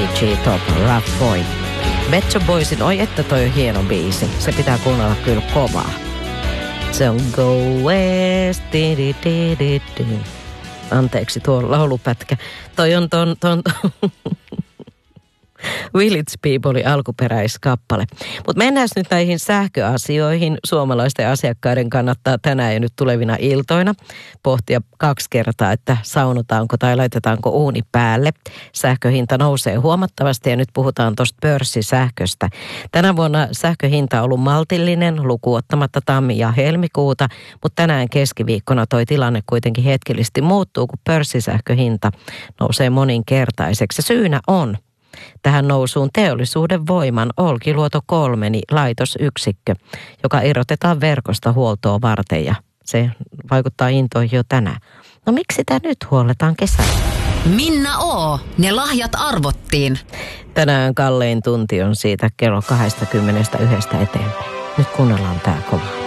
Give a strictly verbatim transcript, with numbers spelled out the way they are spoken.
Z G Top, Rough Boy. Pet Shop Boysin, oi että toi on hieno biisi. Se pitää kuunnella kyllä kovaa. Se on Go West. Di, di, di, di, di. Anteeksi tuo laulupätkä. Toi on ton... ton Village People alkuperäiskappale. Mutta mennään nyt näihin sähköasioihin. Suomalaisten asiakkaiden kannattaa tänään ja nyt tulevina iltoina pohtia kaksi kertaa, että saunotaanko tai laitetaanko uuni päälle. Sähköhinta nousee huomattavasti ja nyt puhutaan tuosta pörssisähköstä. Tänä vuonna sähköhinta on ollut maltillinen, lukuottamatta tammi- ja helmikuuta, mutta tänään keskiviikkona toi tilanne kuitenkin hetkellisesti muuttuu, kun pörssisähköhinta nousee moninkertaiseksi. Syynä on tähän nousuun teollisuuden voiman Olkiluoto kolmeni laitosyksikkö, joka irrotetaan verkosta huoltoa varten ja se vaikuttaa hintoihin jo tänään. No miksi sitä nyt huolletaan kesällä? Minna O. Ne lahjat arvottiin. Tänään kallein tunti on siitä kello kaksikymmentäyksi eteenpäin. Nyt kuunnellaan tää kovaa.